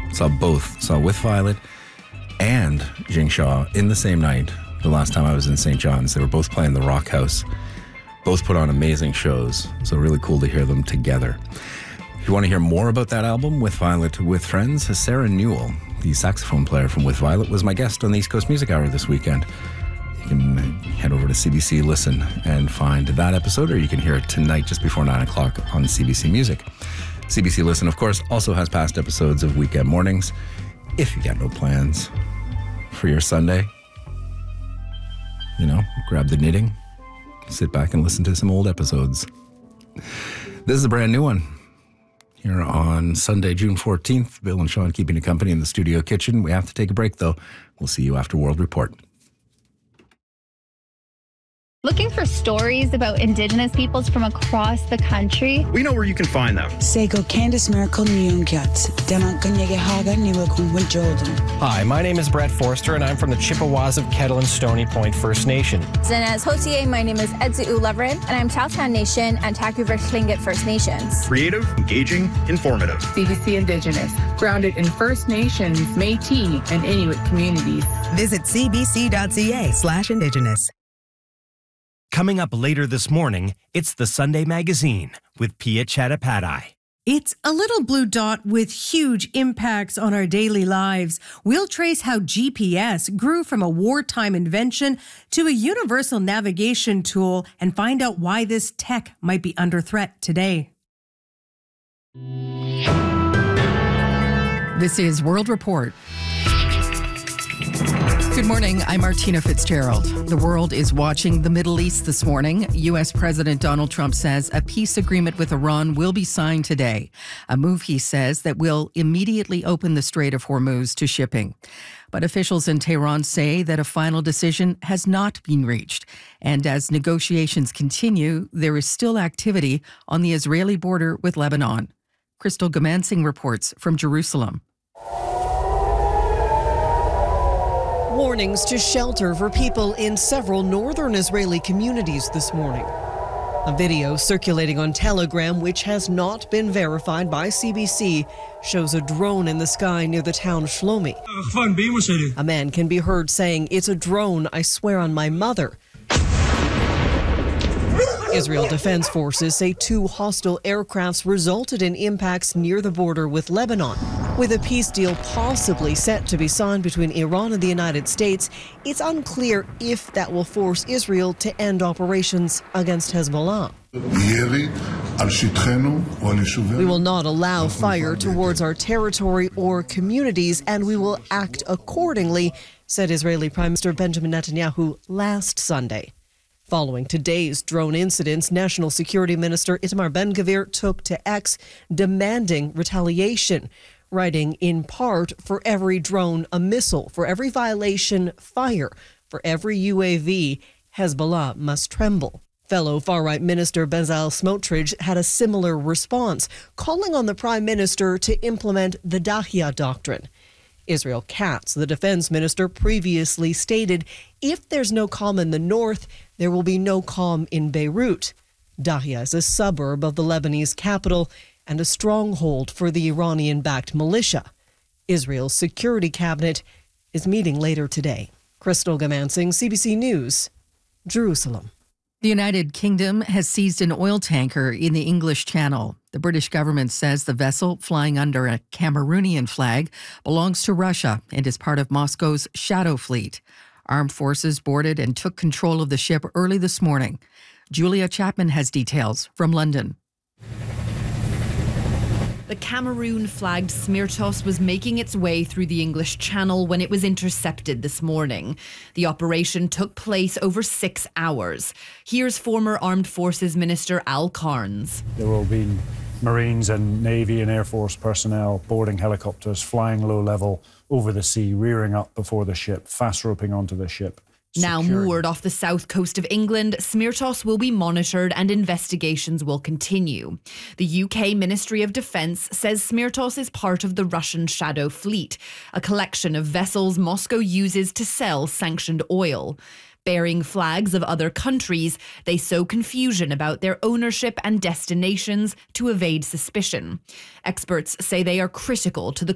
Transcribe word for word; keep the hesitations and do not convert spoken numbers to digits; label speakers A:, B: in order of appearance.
A: Saw both. Saw With Violet and Jing Shaw in the same night. The last time I was in Saint John's, they were both playing the Rock House. Both put on amazing shows, so really cool to hear them together. If you want to hear more about that album, With Violet with Friends, Sarah Newell, the saxophone player from With Violet, was my guest on the East Coast Music Hour this weekend. You can head over to C B C Listen and find that episode, or you can hear it tonight just before nine o'clock on C B C Music. C B C Listen, of course, also has past episodes of Weekend Mornings. If you got no plans for your Sunday, you know, grab the knitting, sit back and listen to some old episodes. This is a brand new one. Here on Sunday, June fourteenth, Bill and Sean keeping you company in the studio kitchen. We have to take a break, though. We'll see you after World Report.
B: Looking for stories about Indigenous peoples from across the country?
C: We know where you can find them.
D: Sego Candice Miracle Nyungyats, Demakanyege Haga Niwakun Jordan.
E: Hi, my name is Brett Forster, and I'm from the Chippewas of Kettle and Stony Point First Nation.
F: Zenaz Hotier, my name is Edzu Uleverin, and I'm Chowtown Nation and Taku-River Tlingit First Nations.
C: Creative, engaging, informative.
G: C B C Indigenous, grounded in First Nations, Métis, and Inuit communities.
H: Visit cbc.ca slash Indigenous.
I: Coming up later this morning, it's the Sunday Magazine with Pia Chattopadhyay.
J: It's a little blue dot with huge impacts on our daily lives. We'll trace how G P S grew from a wartime invention to a universal navigation tool and find out why this tech might be under threat today.
K: This is World Report. Good morning, I'm Martina Fitzgerald. The world is watching the Middle East this morning. U S. President Donald Trump says a peace agreement with Iran will be signed today, a move he says that will immediately open the Strait of Hormuz to shipping. But officials in Tehran say that a final decision has not been reached. And as negotiations continue, there is still activity on the Israeli border with Lebanon. Crystal Gamansing reports from Jerusalem.
L: Warnings to shelter for people in several northern Israeli communities this morning. A video circulating on Telegram, which has not been verified by C B C, shows a drone in the sky near the town Shlomi. A man can be heard saying, "It's a drone, I swear on my mother." Israel Defense Forces say two hostile aircrafts resulted in impacts near the border with Lebanon. With a peace deal possibly set to be signed between Iran and the United States, it's unclear if that will force Israel to end operations against Hezbollah. We will not allow fire towards our territory or communities, and we will act accordingly, said Israeli Prime Minister Benjamin Netanyahu last Sunday. Following today's drone incidents, National Security Minister Itamar Ben-Gvir took to X demanding retaliation, writing in part, "For every drone, a missile. For every violation, fire. For every U A V, Hezbollah must tremble." Fellow far-right Minister Bezalel Smotrich had a similar response, calling on the Prime Minister to implement the Dahya Doctrine. Israel Katz, the defense minister, previously stated, if there's no calm in the north, there will be no calm in Beirut. Dahya is a suburb of the Lebanese capital and a stronghold for the Iranian-backed militia. Israel's security cabinet is meeting later today. Crystal Gamansing, C B C News, Jerusalem.
K: The United Kingdom has seized an oil tanker in the English Channel. The British government says the vessel, flying under a Cameroonian flag, belongs to Russia and is part of Moscow's Shadow Fleet. Armed forces boarded and took control of the ship early this morning. Julia Chapman has details from London.
M: The Cameroon-flagged Smirtos was making its way through the English Channel when it was intercepted this morning. The operation took place over six hours. Here's former Armed Forces Minister Al Carnes.
N: There will be Marines and Navy and Air Force personnel boarding helicopters, flying low level over the sea, rearing up before the ship, fast roping onto the ship.
M: Now moored off the south coast of England, Smirtos will be monitored and investigations will continue. The U K Ministry of Defence says Smirtos is part of the Russian Shadow Fleet, a collection of vessels Moscow uses to sell sanctioned oil. Bearing flags of other countries, they sow confusion about their ownership and destinations to evade suspicion. Experts say they are critical to the